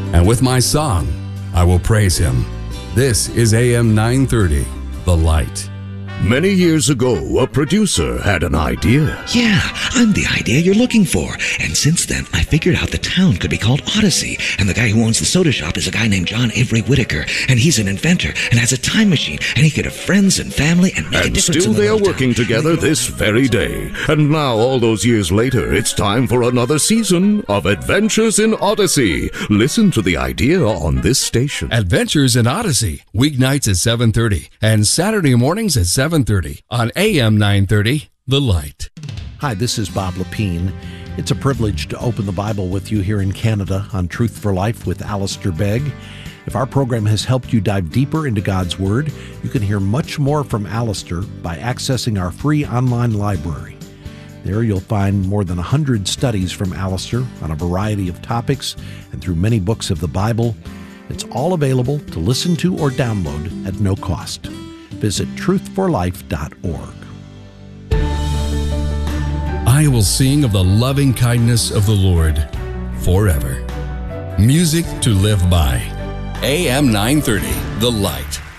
and with my song, I will praise him. This is AM 930, The Light. Many years ago, a producer had an idea. Yeah, I'm the idea you're looking for. And since then, I figured out the town could be called Odyssey. And the guy who owns the soda shop is a guy named John Avery Whitaker. And he's an inventor and has a time machine. And he could have friends and family and make a And difference still in the they are little working town. together this very day. And now, all those years later, it's time for another season of Adventures in Odyssey. Listen to the idea on this station. Adventures in Odyssey, weeknights at 7:30 and Saturday mornings at 7:30 on AM 930, The Light. Hi, this is Bob Lepine. It's a privilege to open the Bible with you here in Canada on Truth for Life with Alistair Begg. If our program has helped you dive deeper into God's Word, you can hear much more from Alistair by accessing our free online library. There you'll find more than 100 studies from Alistair on a variety of topics and through many books of the Bible. It's all available to listen to or download at no cost. Visit truthforlife.org. I will sing of the loving kindness of the Lord forever. Music to live by. AM 930, The Light.